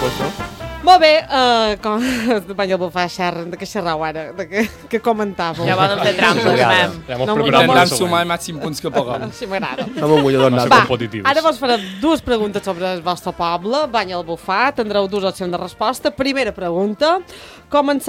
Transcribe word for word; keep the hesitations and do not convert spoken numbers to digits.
això? Molt bé, uh, com... Banya el bufar, xerren, de què xerrau ara? De què, què comentàveu? Ja poden fer trampes, mem. Ja mos No, preparem no, per Intentant la sumar següent. els màxims punts que puguem. Sí, m'agrada. Amb un guanyador Va, nat. Va, competitius. ara vos faré dues preguntes sobre el vostre poble, Banya el bufar, tindreu dues opcions de resposta. Primera pregunta, començar